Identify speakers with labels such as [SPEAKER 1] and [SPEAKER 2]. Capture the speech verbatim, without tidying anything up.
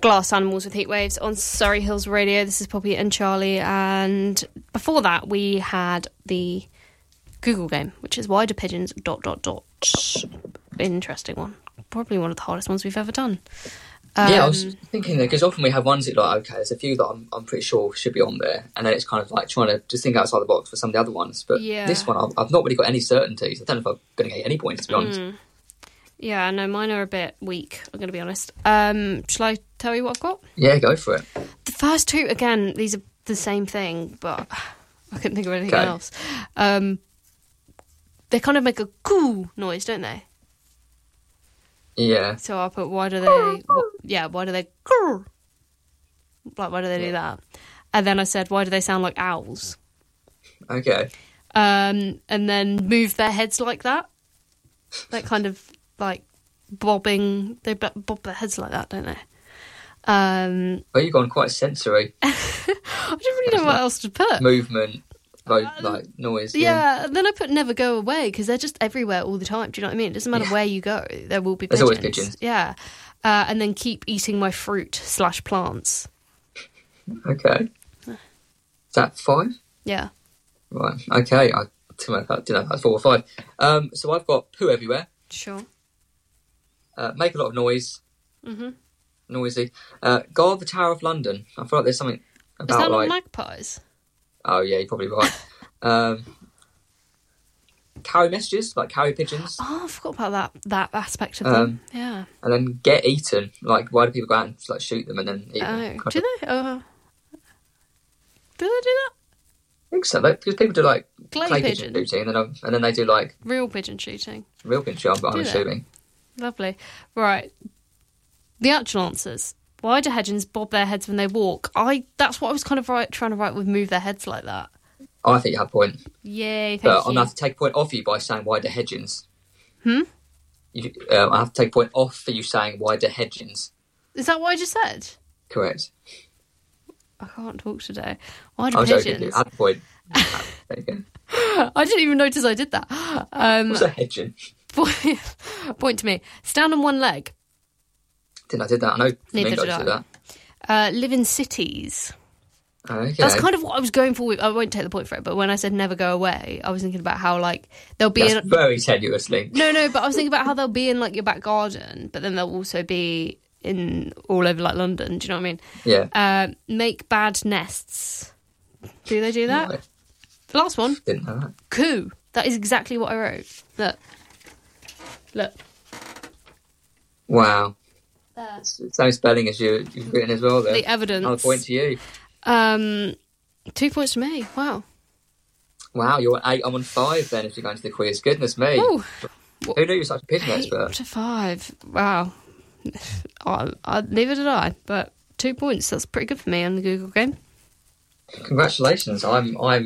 [SPEAKER 1] Glass Animals with Heat Waves on Surrey Hills Radio. This is Poppy and Charlie, and before that we had the Google game, which is why do pigeons dot dot dot. Interesting one. Probably one of the hardest ones we've ever done. Um,
[SPEAKER 2] yeah, I was thinking that because often we have ones that like, okay, there's a few that I'm, I'm pretty sure should be on there, and then it's kind of like trying to just think outside the box for some of the other ones. But
[SPEAKER 1] yeah.
[SPEAKER 2] this one, I've, I've not really got any certainties. I don't know if I'm going to get any points, to be honest.
[SPEAKER 1] Mm. Yeah, no, mine are a bit weak, I'm going to be honest. Um, shall I tell you what I've got?
[SPEAKER 2] Yeah, go for it.
[SPEAKER 1] The first two, again, these are the same thing, but I couldn't think of anything
[SPEAKER 2] okay.
[SPEAKER 1] else. Um, they kind of make a coo noise, don't they?
[SPEAKER 2] Yeah.
[SPEAKER 1] So I put, why do they... Yeah, why do they... Coo? Like, why do they do that? And then I said, why do they sound like owls?
[SPEAKER 2] Okay.
[SPEAKER 1] Um, and then move their heads like that. Like, kind of... like bobbing, they bob their heads like that, don't they? Um,
[SPEAKER 2] well, you've gone quite sensory.
[SPEAKER 1] I don't really know what else to put.
[SPEAKER 2] Movement, like,
[SPEAKER 1] uh,
[SPEAKER 2] like noise.
[SPEAKER 1] Yeah,
[SPEAKER 2] yeah,
[SPEAKER 1] and then I put never go away because they're just everywhere all the time. Do you know what I mean? It doesn't matter
[SPEAKER 2] yeah.
[SPEAKER 1] where you go, there will be
[SPEAKER 2] There's
[SPEAKER 1] pigeons.
[SPEAKER 2] always pigeons.
[SPEAKER 1] Yeah, uh, and then keep eating my fruit slash plants.
[SPEAKER 2] Okay. Is that five?
[SPEAKER 1] Yeah.
[SPEAKER 2] Right. Okay. I didn't know if that's four or five. Um, so I've got poo everywhere.
[SPEAKER 1] Sure.
[SPEAKER 2] Uh, make a lot of noise.
[SPEAKER 1] Mm-hmm.
[SPEAKER 2] Noisy. Uh, guard the Tower of London. I feel like there's something about
[SPEAKER 1] Is that
[SPEAKER 2] like
[SPEAKER 1] not magpies?
[SPEAKER 2] Oh yeah, you're probably right. um, carry messages like carry pigeons.
[SPEAKER 1] Oh, I forgot about that that aspect of
[SPEAKER 2] Um,
[SPEAKER 1] them. Yeah.
[SPEAKER 2] And then get eaten. Like why do people go out and like shoot them and then eat them?
[SPEAKER 1] Oh, do they? Uh, do they do that?
[SPEAKER 2] I think so. Like, because people do like
[SPEAKER 1] Clay,
[SPEAKER 2] clay
[SPEAKER 1] pigeon.
[SPEAKER 2] pigeon shooting, and then um, and then they do like
[SPEAKER 1] Real pigeon shooting.
[SPEAKER 2] real pigeon shooting. I'm
[SPEAKER 1] Do they?
[SPEAKER 2] assuming.
[SPEAKER 1] Lovely. Right. The actual answers. Why do pigeons bob their heads when they walk? I. That's what I was kind of right, trying to write with move their heads like that.
[SPEAKER 2] Oh, I think you have a point.
[SPEAKER 1] Yay, thank
[SPEAKER 2] But
[SPEAKER 1] you.
[SPEAKER 2] I'm going to have to take a point off you by saying why do hedgins.
[SPEAKER 1] Hmm?
[SPEAKER 2] You, uh, I have to take a point off for you saying why do hedgins.
[SPEAKER 1] Is that what I just said?
[SPEAKER 2] Correct.
[SPEAKER 1] I can't talk today. Why do
[SPEAKER 2] I'm
[SPEAKER 1] pigeons...
[SPEAKER 2] joking. You had a point. There you go.
[SPEAKER 1] I didn't even notice I did that. Um,
[SPEAKER 2] What's a hedgin?
[SPEAKER 1] point, point to me. Stand on one leg.
[SPEAKER 2] Didn't I did that? I know.
[SPEAKER 1] Neither
[SPEAKER 2] Flamingo
[SPEAKER 1] did I.
[SPEAKER 2] did that.
[SPEAKER 1] Uh, live in cities.
[SPEAKER 2] Okay.
[SPEAKER 1] That's kind of what I was going for. With, I won't take the point for it, but when I said never go away, I was thinking about how, like, they'll be
[SPEAKER 2] That's
[SPEAKER 1] in...
[SPEAKER 2] very tenuously.
[SPEAKER 1] No, no, but I was thinking about how they'll be in, like, your back garden, but then they'll also be in all over, like, London. Do you know what I mean?
[SPEAKER 2] Yeah.
[SPEAKER 1] Uh, make bad nests. Do they do that?
[SPEAKER 2] No,
[SPEAKER 1] Last one.
[SPEAKER 2] didn't know that.
[SPEAKER 1] Coo. That is exactly what I wrote. Look. Look.
[SPEAKER 2] Wow.
[SPEAKER 1] There.
[SPEAKER 2] Same spelling as you, you've written as well, there.
[SPEAKER 1] The evidence.
[SPEAKER 2] Another point to you.
[SPEAKER 1] Um, two points to me. Wow.
[SPEAKER 2] Wow, you're on eight. I'm on five then if you're going to the quiz. Goodness me.
[SPEAKER 1] Ooh.
[SPEAKER 2] Who knew you were such a pigeon
[SPEAKER 1] Eight
[SPEAKER 2] expert?
[SPEAKER 1] to five. Wow. I, I, neither did I, but two points. That's pretty good for me on the Google game.
[SPEAKER 2] Congratulations. I'm I'm